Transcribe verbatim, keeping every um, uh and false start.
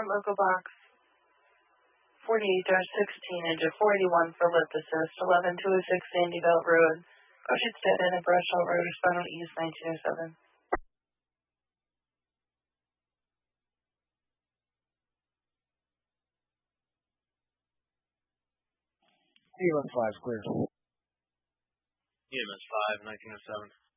local box forty-eight sixteen into four eighty-one for lift assist, eleven two oh six Sandy Belt Road, Oceansted and Brushall Road, respondent East nineteen oh seven. E M S five, clear. E M S five, nineteen oh seven.